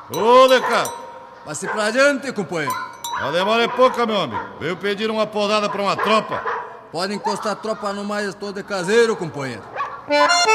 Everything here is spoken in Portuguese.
Ô, Deca! Passe pra adiante, companheiro. A demora é pouca, meu amigo. Veio pedir uma podada pra uma tropa. Pode encostar a tropa no mais estou de caseiro, companheiro.